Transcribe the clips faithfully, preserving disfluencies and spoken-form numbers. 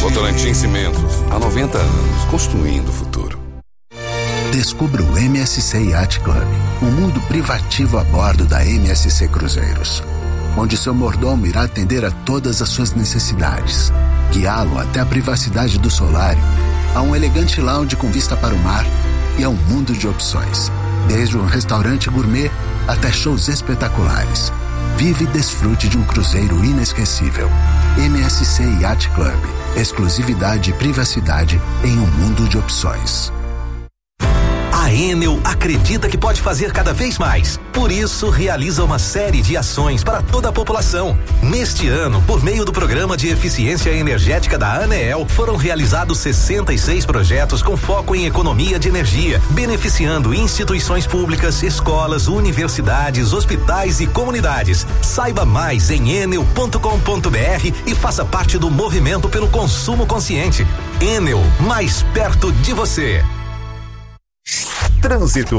Votorantim Cimentos, há noventa anos, construindo o futuro. Descubra o M S C Yacht Club, um mundo privativo a bordo da M S C Cruzeiros, onde seu mordomo irá atender a todas as suas necessidades, guiá-lo até a privacidade do solário, a um elegante lounge com vista para o mar e a um mundo de opções, desde um restaurante gourmet até shows espetaculares. Vive e desfrute de um cruzeiro inesquecível. M S C Yacht Club, exclusividade e privacidade em um mundo de opções. A Enel acredita que pode fazer cada vez mais. Por isso, realiza uma série de ações para toda a população. Neste ano, por meio do Programa de Eficiência Energética da ANEEL, foram realizados sessenta e seis projetos com foco em economia de energia, beneficiando instituições públicas, escolas, universidades, hospitais e comunidades. Saiba mais em enel ponto com ponto br e faça parte do movimento pelo consumo consciente. Enel, mais perto de você. Trânsito.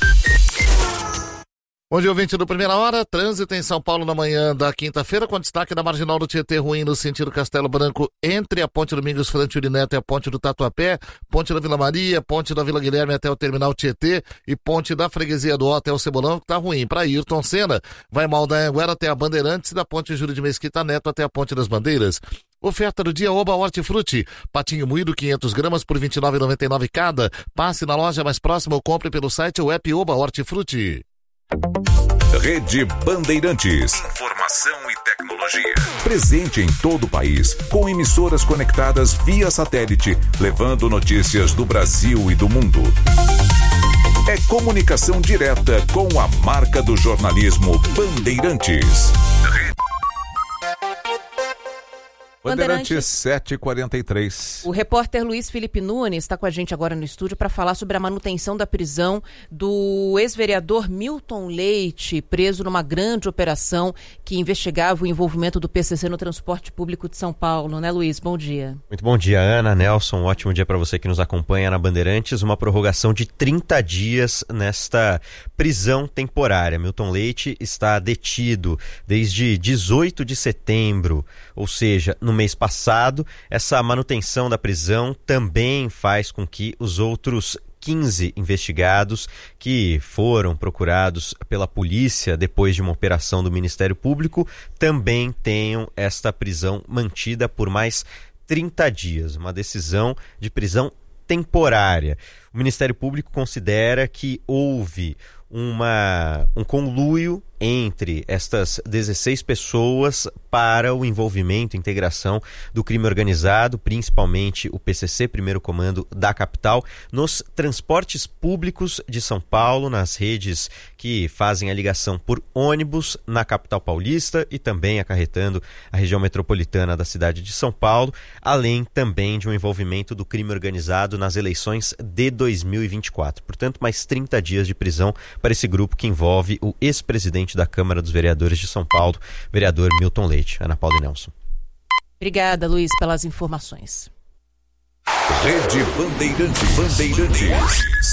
Bom dia, ouvinte do Primeira Hora. Trânsito em São Paulo na manhã da quinta-feira, com destaque da Marginal do Tietê ruim no sentido Castelo Branco, entre a Ponte Domingos Franturi Neto e a Ponte do Tatuapé, Ponte da Vila Maria, Ponte da Vila Guilherme até o Terminal Tietê e Ponte da Freguesia do Ó até o Cebolão, que tá ruim. Para Ayrton Senna, vai mal da Anguera até a Bandeirantes e da Ponte Júlio de Mesquita Neto até a Ponte das Bandeiras. Oferta do dia Oba Hortifruti, patinho moído quinhentas gramas por vinte e nove reais e noventa e nove centavos cada. Passe na loja mais próxima ou compre pelo site ou app Oba Hortifruti. Rede Bandeirantes. Informação e tecnologia. Presente em todo o país, com emissoras conectadas via satélite, levando notícias do Brasil e do mundo. É comunicação direta com a marca do jornalismo Bandeirantes. Bandeirantes sete e quarenta e três. O repórter Luiz Felipe Nunes está com a gente agora no estúdio para falar sobre a manutenção da prisão do ex-vereador Milton Leite, preso numa grande operação que investigava o envolvimento do P C C no transporte público de São Paulo, né, Luiz? Bom dia. Muito bom dia, Ana, Nelson, um ótimo dia para você que nos acompanha na Bandeirantes. Uma prorrogação de trinta dias nesta prisão temporária. Milton Leite está detido desde dezoito de setembro, ou seja, no mês passado. Essa manutenção da prisão também faz com que os outros quinze investigados que foram procurados pela polícia depois de uma operação do Ministério Público também tenham esta prisão mantida por mais trinta dias. Uma decisão de prisão temporária. O Ministério Público considera que houve uma, um conluio entre estas dezesseis pessoas para o envolvimento e integração do crime organizado, principalmente o P C C, Primeiro Comando da capital, nos transportes públicos de São Paulo, nas redes que fazem a ligação por ônibus na capital paulista e também acarretando a região metropolitana da cidade de São Paulo, além também de um envolvimento do crime organizado nas eleições de dois mil e vinte e quatro. Portanto, mais trinta dias de prisão para esse grupo que envolve o ex-presidente da Câmara dos Vereadores de São Paulo, vereador Milton Leite. Ana Paula e Nelson. Obrigada, Luiz, pelas informações. Rede Bandeirantes. Bandeirantes.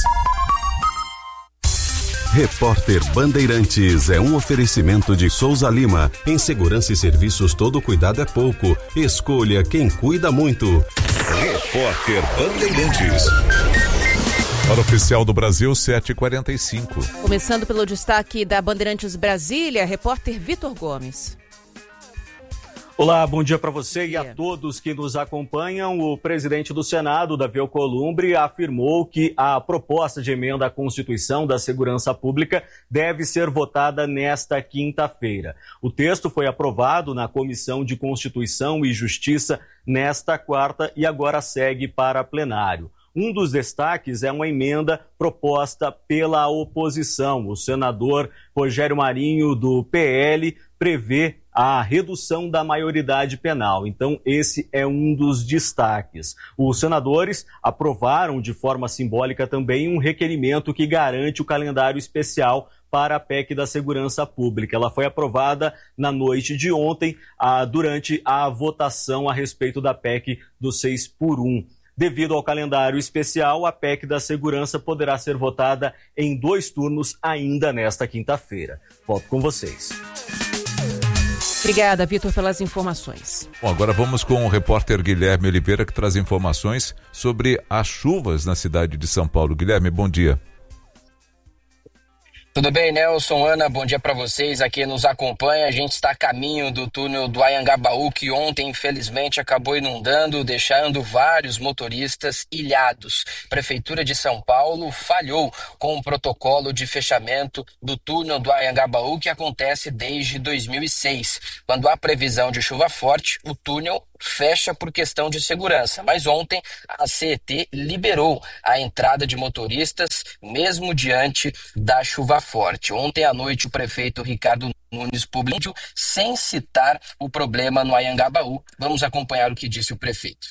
Repórter Bandeirantes é um oferecimento de Souza Lima. Em segurança e serviços, todo cuidado é pouco. Escolha quem cuida muito. Repórter Bandeirantes. Hora oficial do Brasil, sete e quarenta e cinco. Começando pelo destaque da Bandeirantes Brasília, repórter Vitor Gomes. Olá, bom dia para você e a todos que nos acompanham. O presidente do Senado, Davi Alcolumbre, afirmou que a proposta de emenda à Constituição da Segurança Pública deve ser votada nesta quinta-feira. O texto foi aprovado na Comissão de Constituição e Justiça nesta quarta e agora segue para plenário. Um dos destaques é uma emenda proposta pela oposição. O senador Rogério Marinho, do P L, prevê a redução da maioridade penal. Então, esse é um dos destaques. Os senadores aprovaram de forma simbólica também um requerimento que garante o calendário especial para a P E C da Segurança Pública. Ela foi aprovada na noite de ontem, ah, durante a votação a respeito da P E C do seis por um. Devido ao calendário especial, a P E C da Segurança poderá ser votada em dois turnos ainda nesta quinta-feira. Volto com vocês. Obrigada, Vitor, pelas informações. Bom, agora vamos com o repórter Guilherme Oliveira, que traz informações sobre as chuvas na cidade de São Paulo. Guilherme, bom dia. Tudo bem, Nelson, Ana, bom dia para vocês. Aqui nos acompanha. A gente está a caminho do túnel do Anhangabaú, que ontem, infelizmente, acabou inundando, deixando vários motoristas ilhados. Prefeitura de São Paulo falhou com o protocolo de fechamento do túnel do Anhangabaú, que acontece desde dois mil e seis. Quando há previsão de chuva forte, o túnel fecha por questão de segurança. Mas ontem a C E T liberou a entrada de motoristas, mesmo diante da chuva forte. Ontem à noite o prefeito Ricardo Nunes publicou sem citar o problema no Anhangabaú. Vamos acompanhar o que disse o prefeito.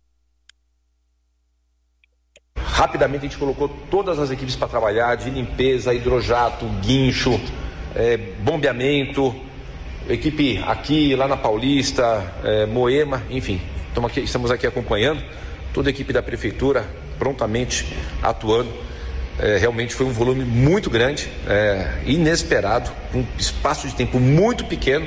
Rapidamente a gente colocou todas as equipes para trabalhar, de limpeza, hidrojato, guincho, é, bombeamento, equipe aqui, lá na Paulista, é, Moema, enfim, aqui, estamos aqui acompanhando, toda a equipe da prefeitura prontamente atuando. É, realmente foi um volume muito grande, é, inesperado, um espaço de tempo muito pequeno.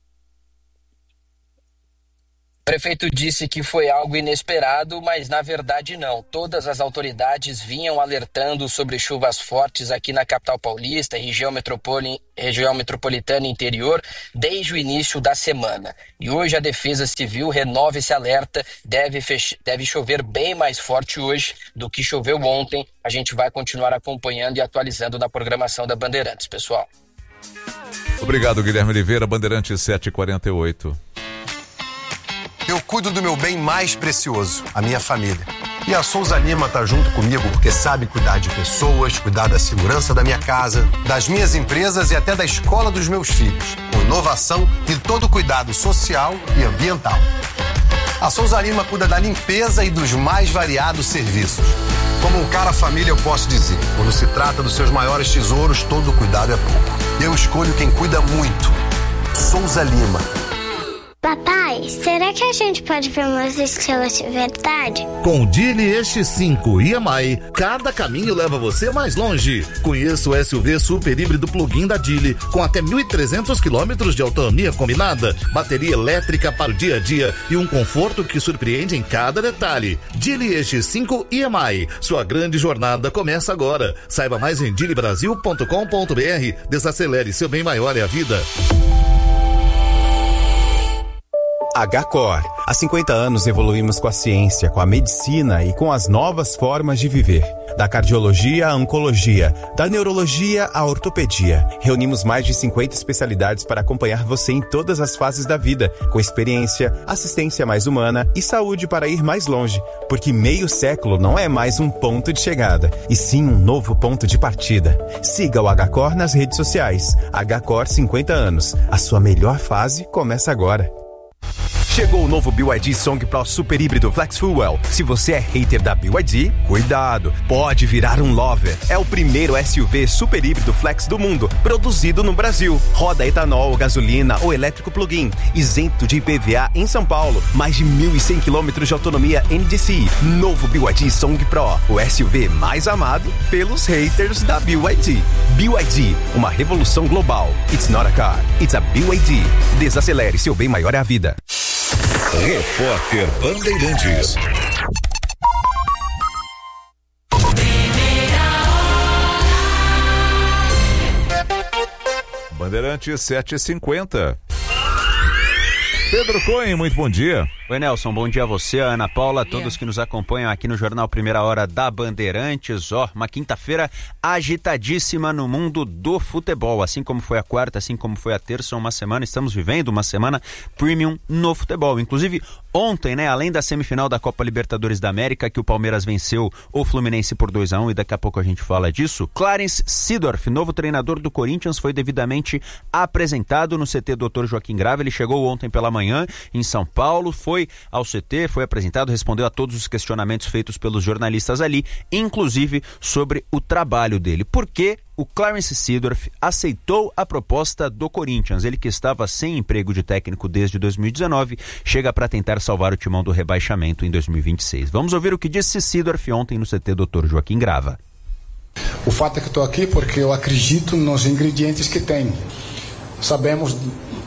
O prefeito disse que foi algo inesperado, mas na verdade não. Todas as autoridades vinham alertando sobre chuvas fortes aqui na capital paulista, região, metropoli... região metropolitana e interior, desde o início da semana. E hoje a Defesa Civil renova esse alerta, deve, fech... deve chover bem mais forte hoje do que choveu ontem. A gente vai continuar acompanhando e atualizando na programação da Bandeirantes, pessoal. Obrigado, Guilherme Oliveira, Bandeirantes sete e quarenta e oito. Eu cuido do meu bem mais precioso, a minha família. E a Souza Lima tá junto comigo porque sabe cuidar de pessoas, cuidar da segurança da minha casa, das minhas empresas e até da escola dos meus filhos, com inovação e todo cuidado social e ambiental. A Souza Lima cuida da limpeza e dos mais variados serviços. Como um cara família, eu posso dizer, quando se trata dos seus maiores tesouros, todo cuidado é pouco. Eu escolho quem cuida muito. Souza Lima. Papai, será que a gente pode ver umas estrelas de verdade? Com o Dili X cinco I M I, cada caminho leva você mais longe. Conheça o S U V super híbrido plug-in da Dili, com até mil e trezentos quilômetros de autonomia combinada, bateria elétrica para o dia a dia e um conforto que surpreende em cada detalhe. Dili X cinco I M I, sua grande jornada começa agora. Saiba mais em dili brasil ponto com ponto b r. Desacelere, seu bem maior é a vida. H-Cor. Há cinquenta anos evoluímos com a ciência, com a medicina e com as novas formas de viver. Da cardiologia à oncologia, da neurologia à ortopedia. Reunimos mais de cinquenta especialidades para acompanhar você em todas as fases da vida, com experiência, assistência mais humana e saúde para ir mais longe. Porque meio século não é mais um ponto de chegada, e sim um novo ponto de partida. Siga o H-Cor nas redes sociais. H-Cor cinquenta anos. A sua melhor fase começa agora. Chegou o novo B Y D Song Pro Super Híbrido Flex Fuel. Se você é hater da B Y D, cuidado, pode virar um lover. É o primeiro S U V super híbrido flex do mundo, produzido no Brasil. Roda etanol, gasolina ou elétrico plug-in, isento de I P V A em São Paulo. Mais de mil e cem quilômetros de autonomia N D C I. Novo B Y D Song Pro, o S U V mais amado pelos haters da B Y D. B Y D, uma revolução global. It's not a car, it's a B Y D. Desacelere, seu bem maior é a vida. Repórter Bandeirantes. Bandeirantes sete e cinquenta. Pedro Cohen, muito bom dia. Oi, Nelson, bom dia a você, a Ana Paula, a todos que nos acompanham aqui no Jornal Primeira Hora da Bandeirantes. Ó, uma quinta-feira agitadíssima no mundo do futebol, assim como foi a quarta, assim como foi a terça, uma semana, estamos vivendo uma semana premium no futebol. Inclusive, ontem, né, além da semifinal da Copa Libertadores da América, que o Palmeiras venceu o Fluminense por dois a um, e daqui a pouco a gente fala disso, Clarence Seedorf, novo treinador do Corinthians, foi devidamente apresentado no C T doutor Joaquim Grava. Ele chegou ontem pela manhã em São Paulo, foi Foi ao C T, foi apresentado, respondeu a todos os questionamentos feitos pelos jornalistas ali, inclusive sobre o trabalho dele. Por que o Clarence Seedorf aceitou a proposta do Corinthians? Ele que estava sem emprego de técnico desde dois mil e dezenove, chega para tentar salvar o timão do rebaixamento em dois mil e vinte e seis. Vamos ouvir o que disse Seedorf ontem no C T doutor Joaquim Grava. O fato é que estou aqui porque eu acredito nos ingredientes que tem. Sabemos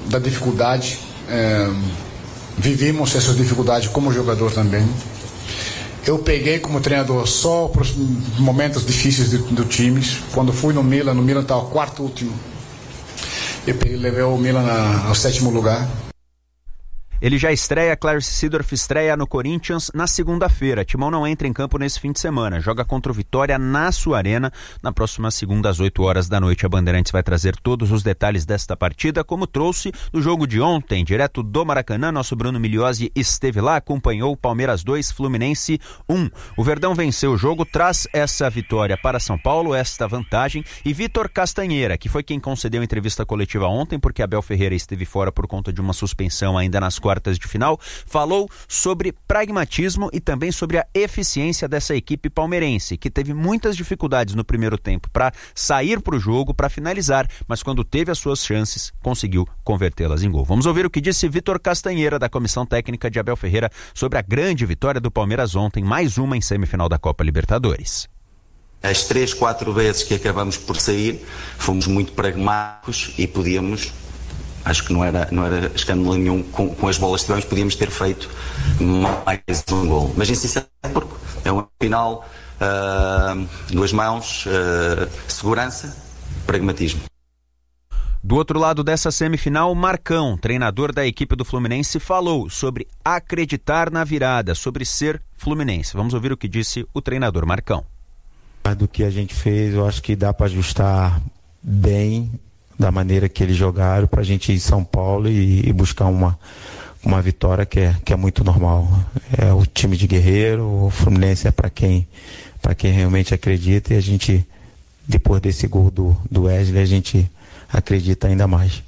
da dificuldade, é, vivimos essas dificuldades como jogador também. Eu peguei como treinador só para os momentos difíceis do, do time. Quando fui no Milan, no Milan estava o quarto último. Eu peguei, levei o Milan na, ao sétimo lugar. Ele já estreia, Clarence Seedorf estreia no Corinthians na segunda-feira. Timão não entra em campo nesse fim de semana. Joga contra o Vitória na sua arena na próxima segunda às oito horas da noite. A Bandeirantes vai trazer todos os detalhes desta partida, como trouxe no jogo de ontem, direto do Maracanã. Nosso Bruno Migliozzi esteve lá, acompanhou Palmeiras dois, Fluminense um. O Verdão venceu o jogo, traz essa vitória para São Paulo, esta vantagem. E Vitor Castanheira, que foi quem concedeu a entrevista coletiva ontem, porque Abel Ferreira esteve fora por conta de uma suspensão ainda nas quartas de final, falou sobre pragmatismo e também sobre a eficiência dessa equipe palmeirense, que teve muitas dificuldades no primeiro tempo para sair para o jogo, para finalizar, mas quando teve as suas chances, conseguiu convertê-las em gol. Vamos ouvir o que disse Vitor Castanheira, da comissão técnica de Abel Ferreira, sobre a grande vitória do Palmeiras ontem, mais uma em semifinal da Copa Libertadores. As três, quatro vezes que acabamos por sair, fomos muito pragmáticos e podíamos... Acho que não era, não era escândalo nenhum com, com as bolas que tivemos, podíamos ter feito mais um gol. Mas isso é porque é um final, uh, duas mãos, uh, segurança, pragmatismo. Do outro lado dessa semifinal, Marcão, treinador da equipe do Fluminense, falou sobre acreditar na virada, sobre ser Fluminense. Vamos ouvir o que disse o treinador Marcão. Do que a gente fez, eu acho que dá para ajustar bem da maneira que eles jogaram para a gente ir em São Paulo e, e buscar uma, uma vitória que é, que é muito normal. É o time de guerreiro, o Fluminense é para quem, para quem realmente acredita, e a gente, depois desse gol do, do Wesley, a gente acredita ainda mais.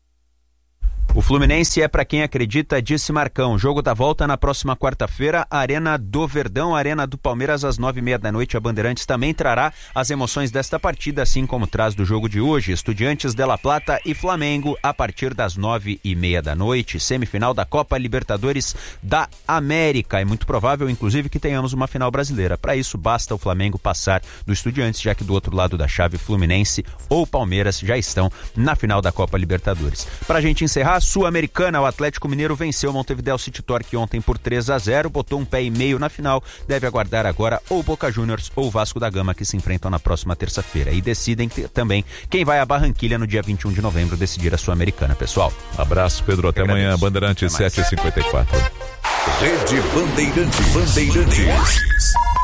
O Fluminense é para quem acredita, disse Marcão. Jogo da volta na próxima quarta-feira, Arena do Verdão, Arena do Palmeiras, às nove e meia da noite. A Bandeirantes também trará as emoções desta partida, assim como traz do jogo de hoje. Estudiantes de La Plata e Flamengo, a partir das nove e meia da noite. Semifinal da Copa Libertadores da América. É muito provável, inclusive, que tenhamos uma final brasileira. Para isso, basta o Flamengo passar do Estudiantes, já que do outro lado da chave, Fluminense ou Palmeiras já estão na final da Copa Libertadores. Para a gente encerrar, Sul-Americana, o Atlético Mineiro venceu o Montevideo City Torque ontem por três a zero, botou um pé e meio na final, deve aguardar agora ou Boca Juniors ou Vasco da Gama, que se enfrentam na próxima terça-feira, e decidem também quem vai a Barranquilha no dia vinte e um de novembro decidir a Sul-Americana, pessoal. Abraço, Pedro, até amanhã, Bandeirantes sete e cinquenta e quatro. Rede Bandeirantes. Bandeirantes.